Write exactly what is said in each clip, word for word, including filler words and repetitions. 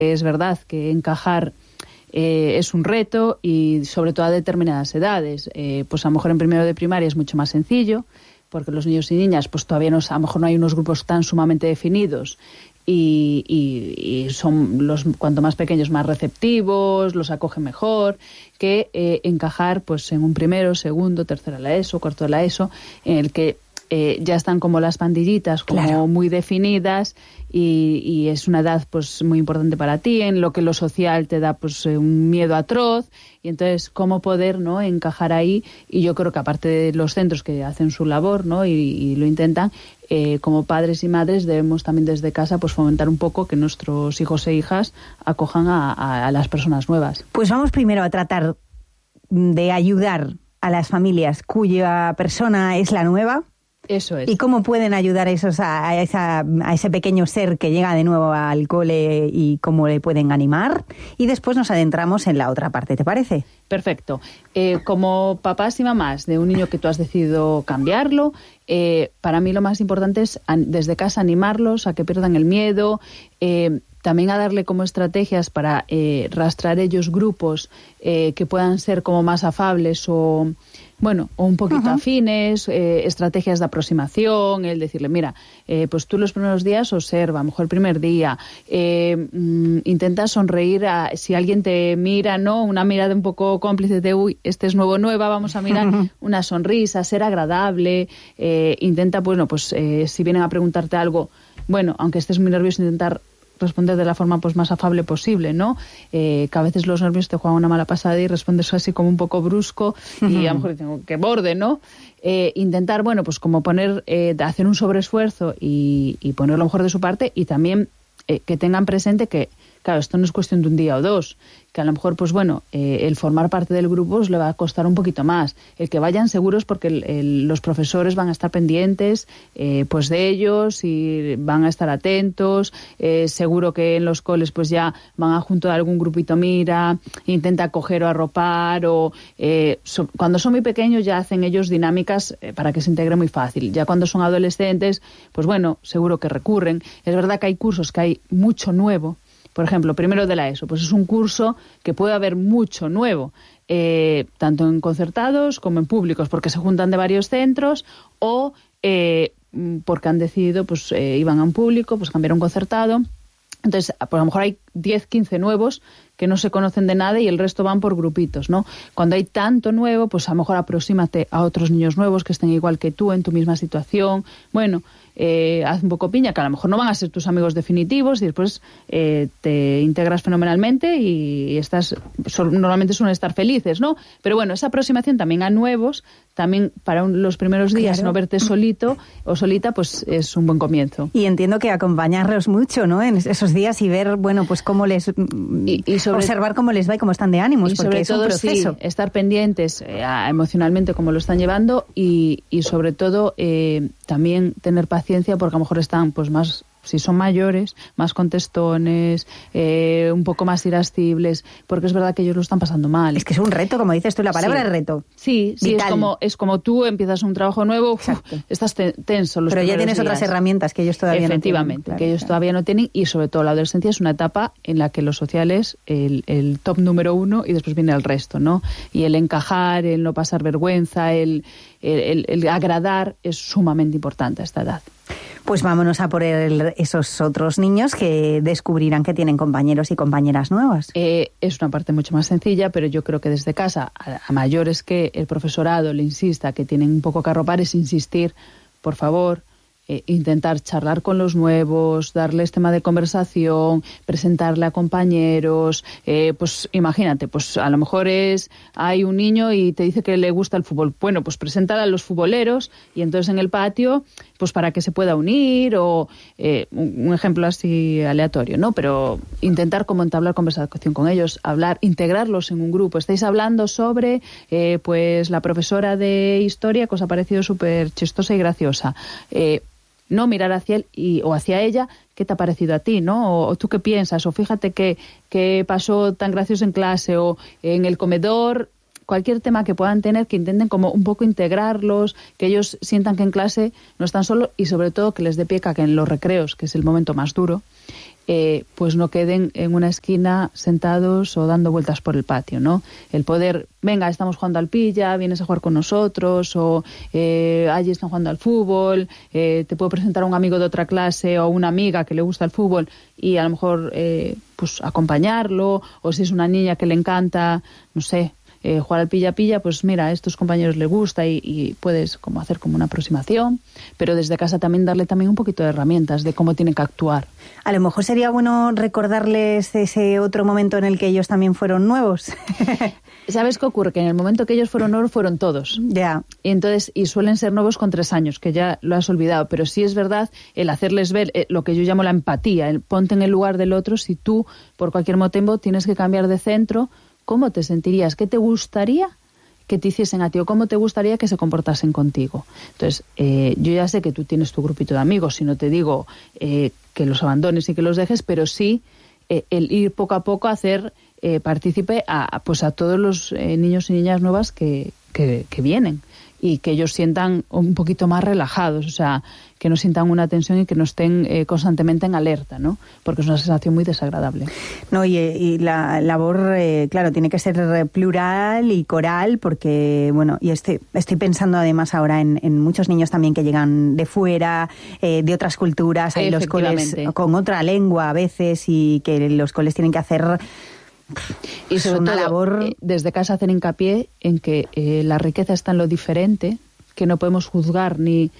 es verdad que encajar eh, es un reto y sobre todo a determinadas edades. Eh, pues a lo mejor en primero de primaria es mucho más sencillo, porque los niños y niñas pues todavía no, a lo mejor no hay unos grupos tan sumamente definidos y, y, y son los cuanto más pequeños más receptivos, los acogen mejor, que eh, encajar pues en un primero, segundo, tercero de la ESO, cuarto de la ESO, en el que eh, ya están como las pandillitas como claro. muy definidas y, y es una edad pues muy importante para ti, en lo que lo social te da pues un miedo atroz, y entonces cómo poder no encajar ahí. Y yo creo que aparte de los centros que hacen su labor no y, y lo intentan, eh, como padres y madres debemos también desde casa pues fomentar un poco que nuestros hijos e hijas acojan a, a, a las personas nuevas. Pues vamos primero a tratar de ayudar a las familias cuya persona es la nueva. Eso es. ¿Y cómo pueden ayudar a, esos, a, esa, a ese pequeño ser que llega de nuevo al cole y cómo le pueden animar? Y después nos adentramos en la otra parte, ¿te parece? Perfecto. Eh, como papás y mamás de un niño que tú has decidido cambiarlo, eh, para mí lo más importante es an- desde casa animarlos a que pierdan el miedo, eh, también a darle como estrategias para eh, rastrar ellos grupos eh, que puedan ser como más afables o... bueno, o un poquito uh-huh. afines, eh, estrategias de aproximación, el decirle, mira, eh, pues tú los primeros días observa, a lo mejor el primer día, eh, mm, intenta sonreír a, si alguien te mira, ¿no? Una mirada un poco cómplice de, uy, este es nuevo, nueva, vamos a mirar, uh-huh. una sonrisa, ser agradable, eh, intenta, bueno, pues eh, si vienen a preguntarte algo, bueno, aunque estés muy nervioso, intentar responder de la forma pues más afable posible, ¿no? Eh, que a veces los nervios te juegan una mala pasada y respondes así como un poco brusco y a lo mejor dicen que borde, ¿no? Eh, intentar, bueno, pues como poner, eh, hacer un sobreesfuerzo y, y poner lo mejor de su parte, y también eh, que tengan presente que, claro, esto no es cuestión de un día o dos, que a lo mejor, pues bueno, eh, el formar parte del grupo os le va a costar un poquito más. El que vayan seguros porque el, el, los profesores van a estar pendientes eh, pues de ellos y van a estar atentos. Eh, seguro que en los coles pues ya van a junto a algún grupito mira, intenta coger o arropar, o eh, so, cuando son muy pequeños ya hacen ellos dinámicas eh, para que se integre muy fácil. Ya cuando son adolescentes, pues bueno, seguro que recurren. Es verdad que hay cursos que hay mucho nuevo. Por ejemplo, primero de la ESO, pues es un curso que puede haber mucho nuevo, eh, tanto en concertados como en públicos, porque se juntan de varios centros o eh, porque han decidido, pues eh, iban a un público, pues cambiaron concertado. Entonces, pues a lo mejor hay diez, quince nuevos que no se conocen de nada y el resto van por grupitos, ¿no? Cuando hay tanto nuevo, pues a lo mejor aproxímate a otros niños nuevos que estén igual que tú, en tu misma situación. Bueno, eh, haz un poco piña, que a lo mejor no van a ser tus amigos definitivos y después eh, te integras fenomenalmente y estás, son, normalmente suelen estar felices, ¿no? Pero bueno, esa aproximación también a nuevos, también para un, los primeros días, claro. No verte solito o solita, pues es un buen comienzo. Y entiendo que acompañarlos mucho, ¿no? En esos días y ver, bueno, pues cómo les... Y, y sobre, observar cómo les va y cómo están de ánimos, y porque sobre es todo, un proceso. Sí, estar pendientes eh, emocionalmente cómo lo están llevando y, y sobre todo eh, también tener paciencia, porque a lo mejor están pues más, si son mayores, más contestones, eh, un poco más irascibles, porque es verdad que ellos lo están pasando mal. Es que es un reto, como dices tú, la palabra sí. es reto. Sí, sí, es como, es como tú empiezas un trabajo nuevo, uf, estás tenso los Pero ya tienes días. Otras herramientas que ellos todavía Efectivamente, no tienen. Claro, que ellos claro. todavía no tienen, y sobre todo la adolescencia es una etapa en la que lo social es el, el top número uno y después viene el resto, ¿no? Y el encajar, el no pasar vergüenza, el, el, el, el agradar es sumamente importante a esta edad. Pues vámonos a por el, esos otros niños que descubrirán que tienen compañeros y compañeras nuevas. Eh, es una parte mucho más sencilla, pero yo creo que desde casa, a, a mayores que el profesorado le insista que tienen un poco que arropar, es insistir, por favor, eh, intentar charlar con los nuevos, darles tema de conversación, presentarle a compañeros, eh, pues imagínate, pues a lo mejor es hay un niño y te dice que le gusta el fútbol. Bueno, pues preséntale a los futboleros y entonces en el patio, pues para que se pueda unir, o eh, un, un ejemplo así aleatorio, ¿no? Pero intentar como entablar conversación con ellos, hablar, integrarlos en un grupo. Estáis hablando sobre, eh, pues la profesora de historia que os ha parecido súper chistosa y graciosa. Eh, no mirar hacia él y, o hacia ella, ¿qué te ha parecido a ti, no? O, o tú qué piensas, o fíjate qué, qué pasó tan gracioso en clase, o en el comedor, cualquier tema que puedan tener, que intenten como un poco integrarlos, que ellos sientan que en clase no están solos y sobre todo que les dé pie a que en los recreos, que es el momento más duro, eh, pues no queden en una esquina sentados o dando vueltas por el patio, ¿no? El poder, venga, estamos jugando al pilla, vienes a jugar con nosotros, o eh, allí están jugando al fútbol, eh, te puedo presentar a un amigo de otra clase o una amiga que le gusta el fútbol y a lo mejor eh, pues acompañarlo, o si es una niña que le encanta, no sé, Eh, jugar al pilla-pilla, pues mira, a estos compañeros les gusta y, y puedes como hacer como una aproximación, pero desde casa también darle también un poquito de herramientas de cómo tienen que actuar. A lo mejor sería bueno recordarles ese otro momento en el que ellos también fueron nuevos. ¿Sabes qué ocurre? Que en el momento que ellos fueron nuevos, fueron todos. Ya. Yeah. Y entonces, y suelen ser nuevos con tres años, que ya lo has olvidado, pero sí es verdad el hacerles ver eh, lo que yo llamo la empatía, el ponte en el lugar del otro si tú, por cualquier motivo, tienes que cambiar de centro. ¿Cómo te sentirías? ¿Qué te gustaría que te hiciesen a ti? ¿O cómo te gustaría que se comportasen contigo? Entonces, eh, yo ya sé que tú tienes tu grupito de amigos, si no te digo eh, que los abandones y que los dejes, pero sí eh, el ir poco a poco a hacer eh, partícipe a, pues a todos los eh, niños y niñas nuevas que, que, que vienen, y que ellos sientan un poquito más relajados, o sea, que no sientan una tensión y que no estén eh, constantemente en alerta, ¿no? Porque es una sensación muy desagradable. No, y, y la labor, eh, claro, tiene que ser plural y coral, porque, bueno, y estoy, estoy pensando además ahora en, en muchos niños también que llegan de fuera, eh, de otras culturas, hay los coles con otra lengua a veces, y que los coles tienen que hacer... Y sobre una todo, labor... eh, desde casa hacer hincapié en que eh, la riqueza está en lo diferente, que no podemos juzgar ni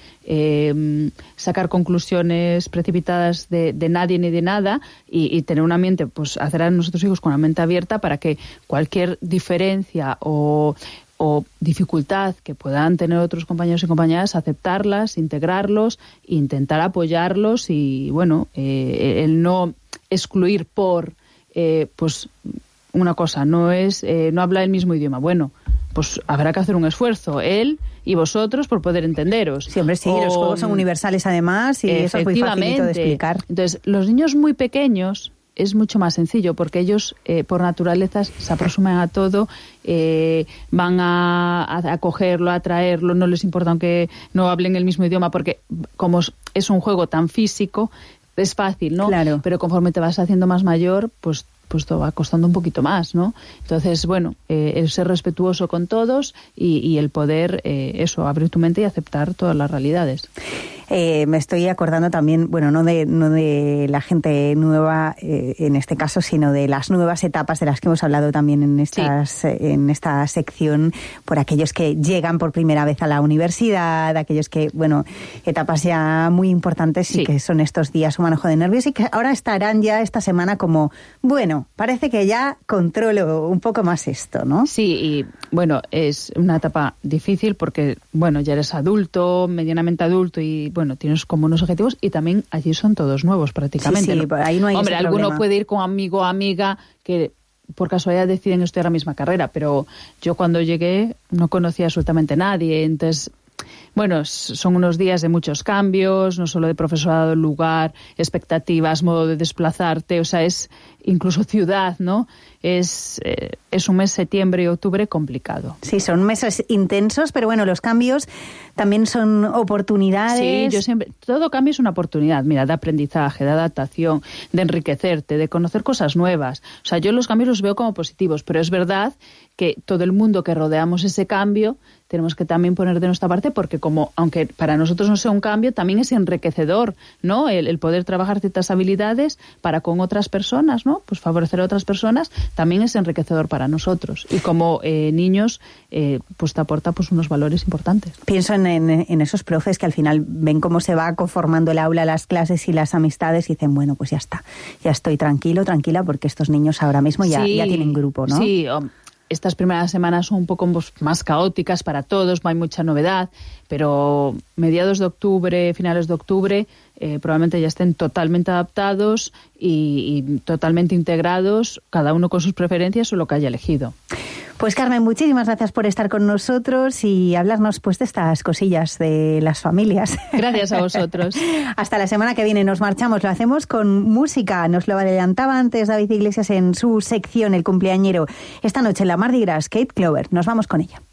eh, sacar conclusiones precipitadas de, de nadie ni de nada, y, y tener un ambiente, pues hacer a nuestros hijos con la mente abierta para que cualquier diferencia o, o dificultad que puedan tener otros compañeros y compañeras, aceptarlas, integrarlos, intentar apoyarlos y, bueno, eh, el no excluir por... Eh, pues una cosa, no es eh, no habla el mismo idioma. Bueno, pues habrá que hacer un esfuerzo, él y vosotros, por poder entenderos. Siempre sí, o, los juegos son universales además, y eso es muy facilito de explicar. Entonces, los niños muy pequeños es mucho más sencillo, porque ellos eh, por naturaleza se aproximan a todo, eh, van a, a cogerlo, a traerlo, no les importa aunque no hablen el mismo idioma, porque como es un juego tan físico, es fácil, ¿no? Claro. Pero conforme te vas haciendo más mayor, pues pues todo va costando un poquito más, ¿no? Entonces, bueno, eh, el ser respetuoso con todos y, y el poder, eh, eso, abrir tu mente y aceptar todas las realidades. Eh, me estoy acordando también, bueno, no de, no de la gente nueva eh, en este caso, sino de las nuevas etapas de las que hemos hablado también en, estas, sí. eh, en esta sección, por aquellos que llegan por primera vez a la universidad, aquellos que, bueno, etapas ya muy importantes y sí. que son estos días un manejo de nervios y que ahora estarán ya esta semana como, bueno, parece que ya controlo un poco más esto, ¿no? Sí, y bueno, es una etapa difícil porque, bueno, ya eres adulto, medianamente adulto y, bueno, Bueno, tienes como unos objetivos y también allí son todos nuevos prácticamente. Sí, sí, ¿no? Ahí no hay Hombre, ese alguno problema. puede ir con amigo o amiga que por casualidad deciden estudiar la misma carrera, pero yo cuando llegué no conocía absolutamente a nadie, entonces... Bueno, son unos días de muchos cambios, no solo de profesorado, lugar, expectativas, modo de desplazarte, o sea, es incluso ciudad, ¿no? Es, eh, es un mes septiembre y octubre complicado. Sí, son meses intensos, pero bueno, los cambios también son oportunidades. Sí, yo siempre, todo cambio es una oportunidad, mira, de aprendizaje, de adaptación, de enriquecerte, de conocer cosas nuevas. O sea, yo los cambios los veo como positivos, pero es verdad que todo el mundo que rodeamos ese cambio tenemos que también poner de nuestra parte, porque como, aunque para nosotros no sea un cambio, también es enriquecedor, ¿no? El, el poder trabajar ciertas habilidades para con otras personas, ¿no? Pues favorecer a otras personas también es enriquecedor para nosotros. Y como eh, niños, eh, pues te aporta pues unos valores importantes. Pienso en, en, en esos profes que al final ven cómo se va conformando el aula, las clases y las amistades y dicen, bueno, pues ya está, ya estoy tranquilo, tranquila, porque estos niños ahora mismo ya, sí, ya tienen grupo, ¿no? Sí, um, estas primeras semanas son un poco más caóticas para todos, no hay mucha novedad, pero mediados de octubre, finales de octubre, eh, probablemente ya estén totalmente adaptados y, y totalmente integrados, cada uno con sus preferencias o lo que haya elegido. Pues Carmen, muchísimas gracias por estar con nosotros y hablarnos pues de estas cosillas de las familias. Gracias a vosotros. Hasta la semana que viene nos marchamos, lo hacemos con música. Nos lo adelantaba antes David Iglesias en su sección El Cumpleañero. Esta noche en la Mardi Gras, Kate Clover. Nos vamos con ella.